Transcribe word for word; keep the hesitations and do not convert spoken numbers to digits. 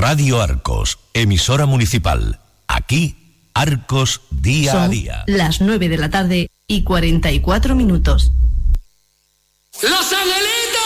Radio Arcos, emisora municipal. Aquí, Arcos día Son a día. Las nueve de la tarde y cuarenta y cuatro minutos. ¡Los angelitos!